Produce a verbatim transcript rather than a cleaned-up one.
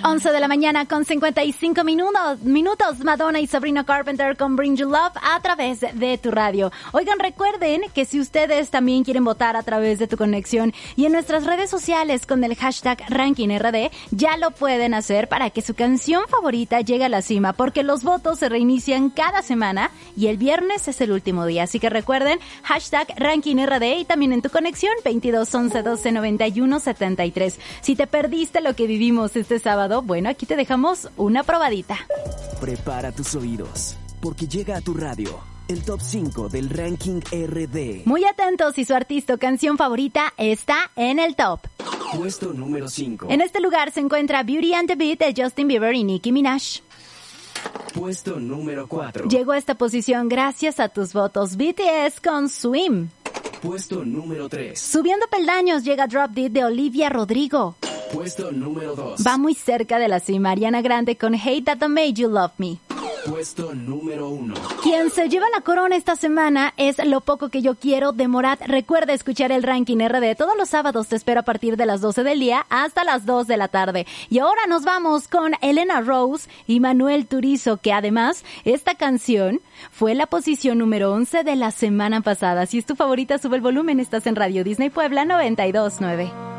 once de la mañana con cincuenta y cinco minutos, minutos, Madonna y Sabrina Carpenter con Bring You Love a través de tu radio. Oigan, recuerden que si ustedes también quieren votar a través de tu conexión y en nuestras redes sociales con el hashtag RankingRD, ya lo pueden hacer para que su canción favorita llegue a la cima, porque los votos se reinician cada semana y el viernes es el último día. Así que recuerden, hashtag RankingRD y también en tu conexión veintidós once doce noventa y uno setenta y tres. Si te perdiste lo que vivimos este sábado, bueno, aquí te dejamos una probadita. Prepara tus oídos, porque llega a tu radio el top cinco del Ranking R D. Muy atentos si su artista o canción favorita está en el top. Puesto número cinco. En este lugar se encuentra Beauty and the Beat de Justin Bieber y Nicki Minaj. Puesto número cuatro. Llegó a esta posición gracias a tus votos B T S con Swim. Puesto número tres. Subiendo peldaños llega Drop Dead de Olivia Rodrigo. Puesto número dos. Va muy cerca de la cima Ariana Grande con Hate That I Made You Love Me. Puesto número uno. Quien se lleva la corona esta semana es Lo Poco Que Yo Quiero de Morat. Recuerda escuchar el Ranking R D todos los sábados. Te espero a partir de las doce del día hasta las dos de la tarde. Y ahora nos vamos con Elena Rose y Manuel Turizo, que además esta canción fue la posición número once de la semana pasada. Si es tu favorita, sube el volumen. Estás en Radio Disney Puebla noventa y dos punto nueve.